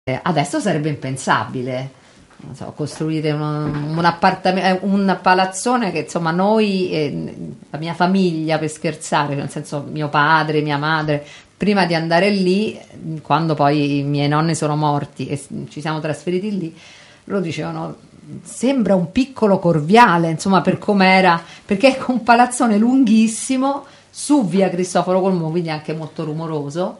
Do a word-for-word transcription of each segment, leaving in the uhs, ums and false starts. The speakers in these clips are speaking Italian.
Eh, adesso sarebbe impensabile, non so, costruire uno- un appartamento, un palazzone che insomma noi, eh, la mia famiglia per scherzare, nel senso mio padre, mia madre, prima di andare lì, quando poi i miei nonni sono morti e s- ci siamo trasferiti lì, loro dicevano sembra un piccolo Corviale, insomma per com'era, perché è un palazzone lunghissimo su via Cristoforo Colombo, quindi anche molto rumoroso.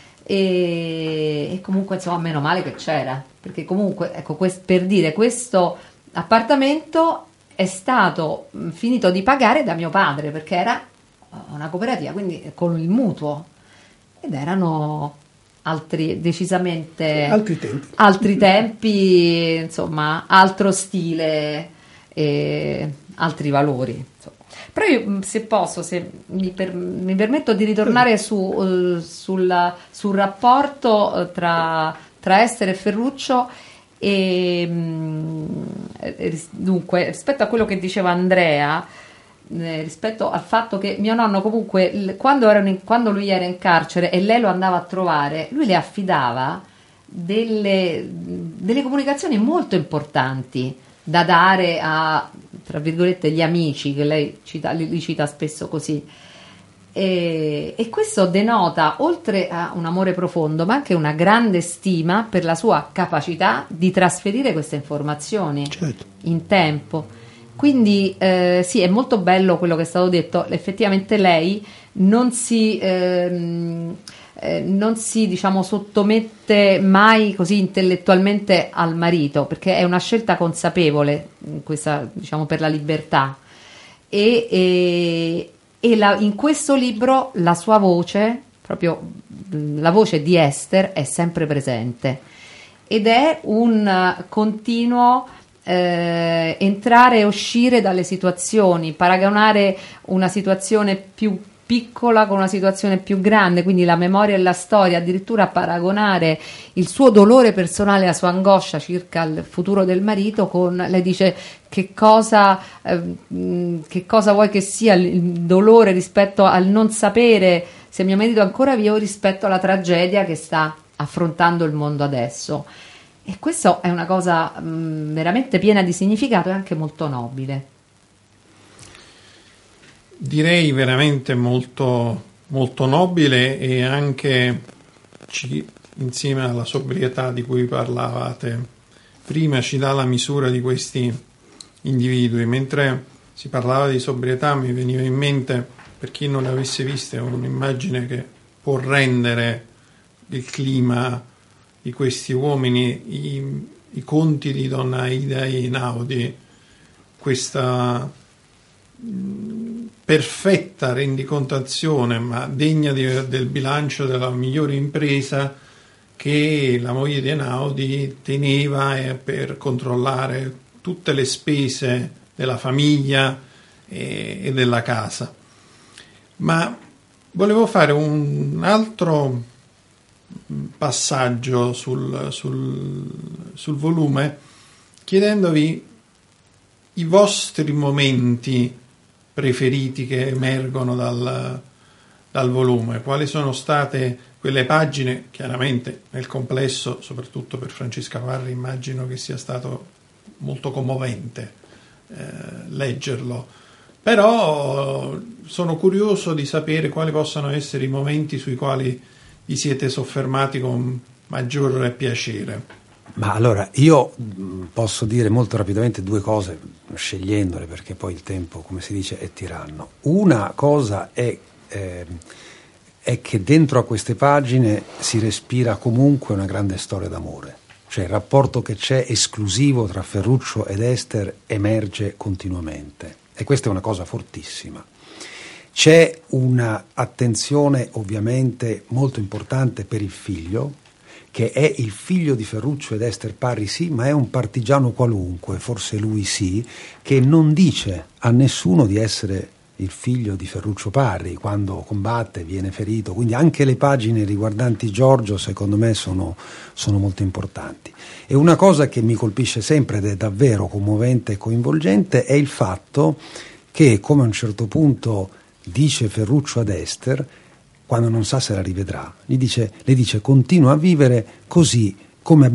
E, e comunque insomma meno male che c'era, perché comunque ecco, quest- per dire, questo appartamento è stato mh, finito di pagare da mio padre perché era una cooperativa, quindi con il mutuo, ed erano altri decisamente Altri tempi. altri tempi, insomma altro stile e altri valori, insomma. Però io, mh, se posso, se mi, per- mi permetto di ritornare su, eh, sul, sul rapporto eh, tra, tra Ester e Ferruccio, e mh, eh, ris- dunque, rispetto a quello che diceva Andrea, eh, rispetto al fatto che mio nonno comunque, il- quando, erano in- quando lui era in carcere e lei lo andava a trovare, lui le affidava delle, delle comunicazioni molto importanti da dare a, tra virgolette, gli amici, che lei cita, li, li cita spesso così. E, e questo denota, oltre a un amore profondo, ma anche una grande stima per la sua capacità di trasferire queste informazioni Certo. in tempo. Quindi eh, sì, è molto bello quello che è stato detto. Effettivamente lei non si, ehm, eh, non si diciamo, sottomette mai così intellettualmente al marito, perché è una scelta consapevole, questa, diciamo, per la libertà. E, e, e la- in questo libro la sua voce, proprio mh, la voce di Ester, è sempre presente ed è un eh, continuo eh, entrare e uscire dalle situazioni, paragonare una situazione più piccola con una situazione più grande, quindi la memoria e la storia, addirittura paragonare il suo dolore personale, la sua angoscia circa il futuro del marito con, lei dice, che cosa, eh, mh, che cosa vuoi che sia il dolore rispetto al non sapere se mio marito è ancora vivo rispetto alla tragedia che sta affrontando il mondo adesso. E questo è una cosa mh, veramente piena di significato e anche molto nobile. Direi veramente molto, molto nobile, e anche ci, insieme alla sobrietà di cui parlavate prima, ci dà la misura di questi individui. Mentre si parlava di sobrietà mi veniva in mente, per chi non l'avesse vista, un'immagine che può rendere il clima di questi uomini, i, i conti di Donna Aida Einaudi, questa mh, perfetta rendicontazione, ma degna di, del bilancio della migliore impresa che la moglie di Einaudi teneva eh, per controllare tutte le spese della famiglia e, e della casa. Ma volevo fare un altro passaggio sul, sul, sul volume, chiedendovi i vostri momenti preferiti che emergono dal, dal volume. Quali sono state quelle pagine? Chiaramente nel complesso, soprattutto per Francesca Parri, immagino che sia stato molto commovente eh, leggerlo, però sono curioso di sapere quali possano essere i momenti sui quali vi siete soffermati con maggior piacere. Ma allora, io posso dire molto rapidamente due cose, scegliendole, perché poi il tempo, come si dice, è tiranno. Una cosa è, eh, è che dentro a queste pagine si respira comunque una grande storia d'amore. Cioè il rapporto che c'è esclusivo tra Ferruccio ed Ester emerge continuamente. E questa è una cosa fortissima. C'è un'attenzione ovviamente molto importante per il figlio, che è il figlio di Ferruccio ed Ester Parri, sì, ma è un partigiano qualunque, forse lui sì, che non dice a nessuno di essere il figlio di Ferruccio Parri quando combatte, viene ferito. Quindi anche le pagine riguardanti Giorgio, secondo me, sono, sono molto importanti. E una cosa che mi colpisce sempre ed è davvero commovente e coinvolgente è il fatto che, come a un certo punto dice Ferruccio ad Ester, quando non sa se la rivedrà, gli dice, le dice: continua a vivere così come